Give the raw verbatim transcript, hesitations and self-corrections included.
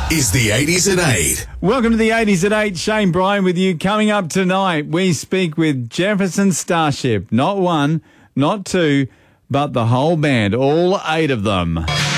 is the eighties at eight. Welcome to the eighties at eight. Shane Bryan with you. Coming up tonight, we speak with Jefferson Starship. Not one, not two, but the whole band, all eight of them.